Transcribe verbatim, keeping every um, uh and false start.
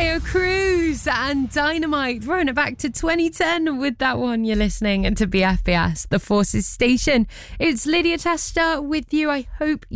Tayo Cruz and Dynamite, throwing it back to twenty ten with that one. You're listening to B F B S, the Forces Station. It's Lydia Tester with you. I hope